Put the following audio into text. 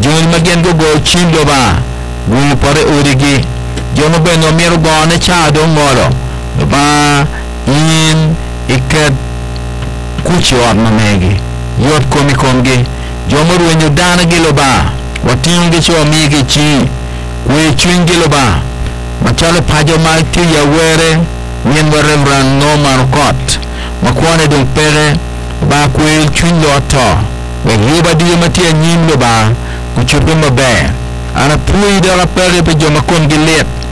Jun magyan go chin lo ba gu pare urigi jomo beno mero gone cha do ngoro ba in ikat kuchi wat mamegi yot komi komge jomo ruenyo dana gilo ba watin ge cho mi ge chi we chin gilo ba machalo pajo ma ti ya were nyen were ran no markot makwane dong pere ba kwel chin lo to we riba di matia nyim lo ba kuchupe mabe ana pui de la pere pe joma kon gilet